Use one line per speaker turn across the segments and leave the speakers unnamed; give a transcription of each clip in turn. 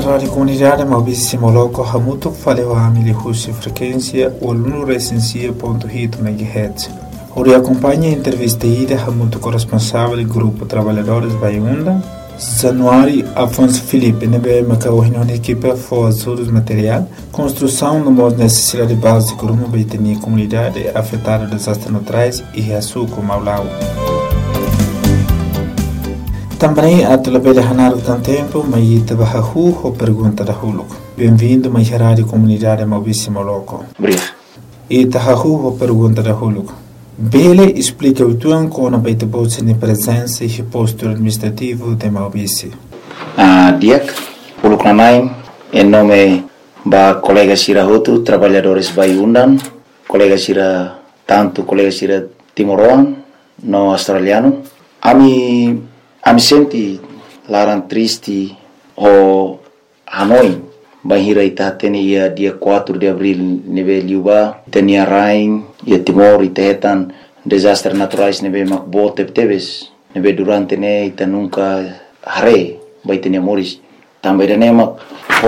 rádio comunidade Maurício Moloco Hamuto falou a milihussi frequência 1.600.8 MHz. Ori acompanha a entrevista ida Hamuto corresponsável do grupo Trabalhadores Baiunda, Januário Afonso Felipe, nebe macaohino na equipe for ajudos material, construção no modo necessidade básica uma baitenia comunidade afetada desastres naturais e açúcar Maulau. Também a telebelha Hanaro tem tempo, mas ita bahahu ou pergunta da Huluk. Bem-vindo mais à rádio comunidade Maurício Moloco.
Obrigado.
Ita hahu ou pergunta da Huluk. Bele explica o tuan com a baita bolsa de presença e posto administrativo de Maurício.
Diak, Huluk Nanaim, em nome da colega Sira Hotu, trabalhadores Baiundan, colega Sira, tanto colega Sira Timoroan, no australiano. Ami senti larang triste o Hanoi bahira ita teni ia dia 4 de abril nebe liuba tenia rain ia Timor itetan desastre naturais nebe makbo tebes nebe durante ne ita nunca hare bai tenia moris também dane mak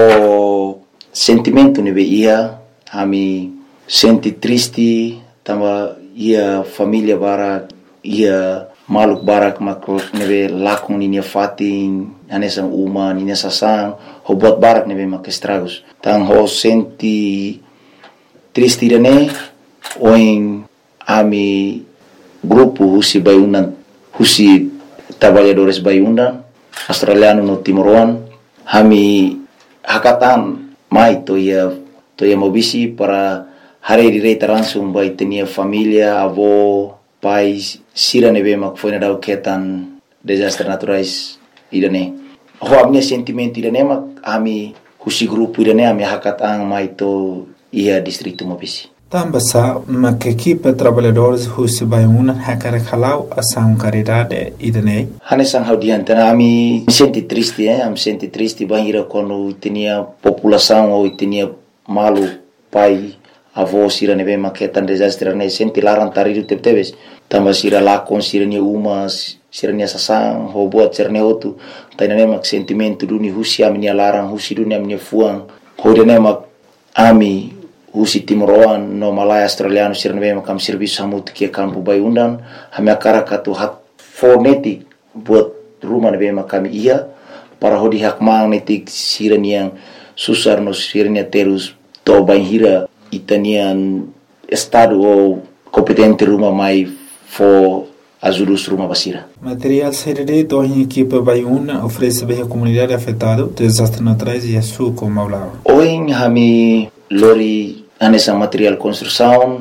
o sentimento nebe ia ami senti triste tamba ia família bara ia maluk barak mak nebe lakung ninia fatin anesan uma ninia sasang ho buat barak nebe mak estragos tang ho senti triste dane oing ami grupo husi Baiundan husi trabalhadores Baiundan australiano no Timoroan hami hakatan mai to ia mobisi para hari direita langsung bai tenia família avó pais sira nebe mak foi na dau ketan desastre naturais idane ho amnya sentimento idane mak ami husi grupo idane ami hakat ang mai to ia distrito Mobisi
Tambasa mak equipe trabalhadores husi Baiundan hakara khalau asang caridade idane
hanesang haudian tana ami senti triste am senti triste bahira quando tinha população ou tinha malu pai avó sira nebe maketan desastre ne senti larang taridu tebes tamba sira lakon sira ni uma sira ni sasang ho buat cerne otu tainane mak sentimento duni husi ami ni larang husi duni ami fuang ho dene mak ami husi Timoroan no Malaya australiano sira nebe makam serviço hamut ke kampu Baiundan hame akara katu hak fonetik buat rumah nebe makam ia para hodi hak magnetik sira ni yang susar no sira ni terus to banhira itanian estado ou competente rumah mai for ajudos rumah basira.
Material CDD do em equipe Baiundan oferece bem a comunidade afetada desastres naturais e açúcar Maulau.
Oin hami lori anessa material construção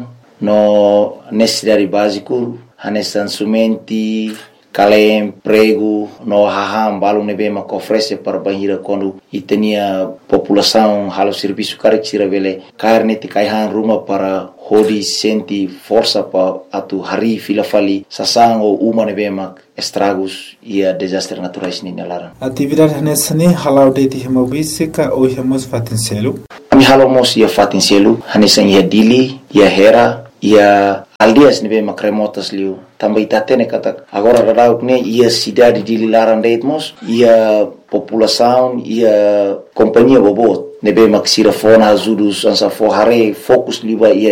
no necessidade básico anessa sumenti kalem prego no haham balu nebe mak oferece para bahira quando itania população halo serviço caricira vele carne te kaihan rumah para hodi senti força pa atu hari fila fali sasang o uma nebe mak estragos ia desastre naturais ni nalaran
atividade nessa ne halau de Maurício ka o hemos fatincelo
ami halo mos ia fatincelo hanesa ia dili ia hera ia aldeas nebe mak remotas liu também tatene kata agora radauk ne ia cidade de Lilaran Deitmos ia população ia companhia bobot nebe mak sira fona ajudos ansa for hare fokus liba ia